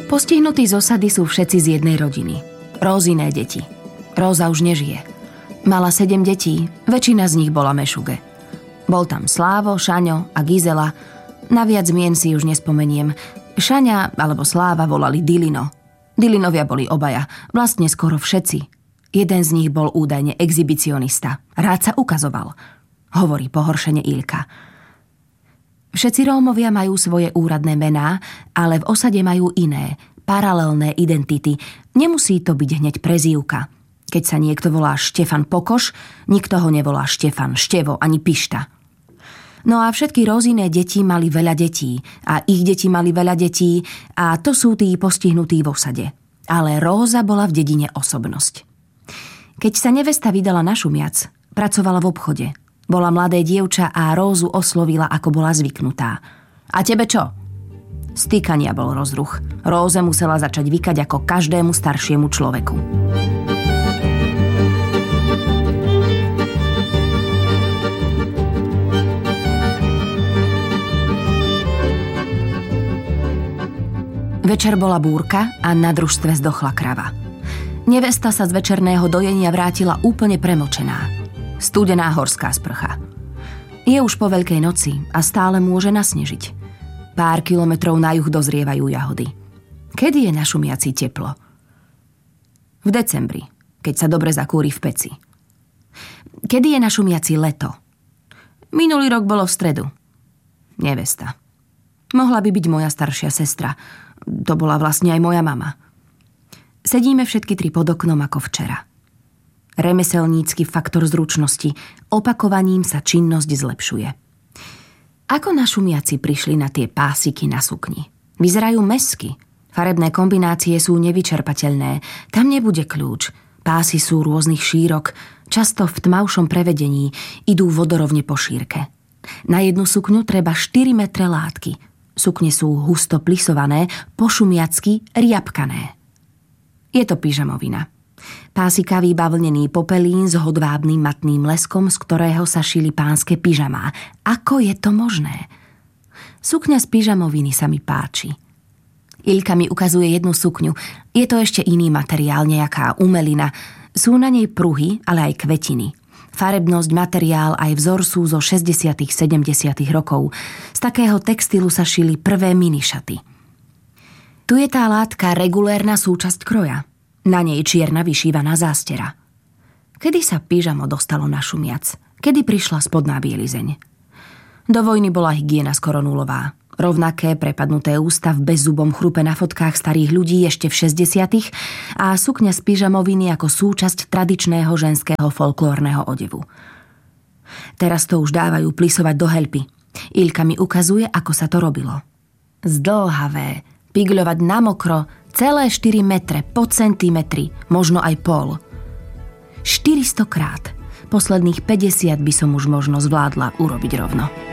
Postihnutí z osady sú všetci z jednej rodiny. Róziné deti. Róza už nežije. Mala 7 detí, väčšina z nich bola mešuge. Bol tam Slávo, Šaňo a Gizela. Naviac mien si už nespomeniem. Šaňa alebo Sláva volali Dilino. Dilinovia boli obaja, vlastne skoro všetci. Jeden z nich bol údajne exhibicionista. Rád sa ukazoval. Hovorí pohoršene Ilka. Všetci Rómovia majú svoje úradné mená, ale v osade majú iné, paralelné identity. Nemusí to byť hneď prezývka. Keď sa niekto volá Štefan Pokoš, nikto ho nevolá Štefan, Števo ani Pišta. No a všetky Róziné deti mali veľa detí a ich deti mali veľa detí a to sú tí postihnutí v osade. Ale Róza bola v dedine osobnosť. Keď sa nevesta vydala na Šumiac, pracovala v obchode. Bola mladé dievča a Rózu oslovila, ako bola zvyknutá. A tebe čo? Stýkania bol rozruch. Róze musela začať vykať ako každému staršiemu človeku. Večer bola búrka a na družstve zdochla krava. Nevesta sa z večerného dojenia vrátila úplne premočená. Studená horská sprcha. Je už po Veľkej noci a stále môže nasnežiť. Pár kilometrov na juh dozrievajú jahody. Kedy je na Šumiaci teplo? V decembri, keď sa dobre zakúri v peci. Kedy je na Šumiaci leto? Minulý rok bolo v stredu. Nevesta. Mohla by byť moja staršia sestra. To bola vlastne aj moja mama. Sedíme všetky tri pod oknom ako včera. Remeselnícky faktor zručnosti. Opakovaním sa činnosť zlepšuje. Ako na Šumiaci prišli na tie pásiky na sukni? Vyzerajú mesky. Farebné kombinácie sú nevyčerpateľné. Tam nebude kľúč. Pásy sú rôznych šírok. Často v tmavšom prevedení idú vodorovne po šírke. Na jednu sukňu treba 4 metre látky. Sukne sú husto plisované, po šumiacky riapkané. Je to pyžamovina. Pásikavý bavlnený popelín s hodvábnym matným leskom, z ktorého sa šili pánske pyžamá. Ako je to možné? Sukňa z pyžamoviny sa mi páči. Ilka mi ukazuje jednu sukňu. Je to ešte iný materiál, nejaká umelina. Sú na nej pruhy, ale aj kvetiny. Farebnosť, materiál aj vzor sú zo 60. 70. rokov. Z takého textilu sa šili prvé minišaty. Tu je tá látka regulérna súčasť kroja. Na nej čierna vyšívaná zástera. Kedy sa pyžamo dostalo na Šumiac? Kedy prišla spodná bielizeň? Do vojny bola hygiena skoro nulová. Rovnaké prepadnuté ústa v bezzubom chrupe na fotkách starých ľudí ešte v 60. a sukňa z pyžamoviny ako súčasť tradičného ženského folklórneho odevu. Teraz to už dávajú plisovať do helpy. Ilka mi ukazuje, ako sa to robilo. Zdĺhavé, pigľovať na mokro, celé 4 metre po centimetri, možno aj pol. 400 krát. Posledných 50 by som už možno zvládla urobiť rovno.